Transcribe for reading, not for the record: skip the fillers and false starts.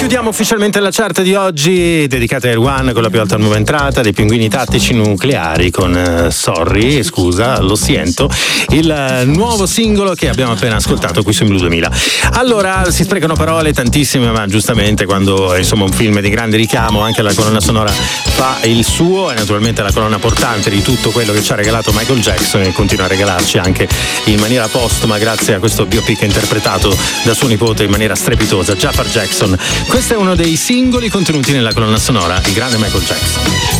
Chiudiamo ufficialmente la chart di oggi dedicata a Air One con la più alta nuova entrata dei Pinguini Tattici Nucleari con Sorry, scusa, lo siento, il nuovo singolo che abbiamo appena ascoltato qui su Blu 2000. Allora, si sprecano parole tantissime, ma giustamente quando insomma un film di grande richiamo, anche la colonna sonora fa il suo, e naturalmente la colonna portante di tutto quello che ci ha regalato Michael Jackson e continua a regalarci anche in maniera postuma grazie a questo biopic interpretato da suo nipote in maniera strepitosa, Jafar Jackson. Questo è uno dei singoli contenuti nella colonna sonora, il grande Michael Jackson.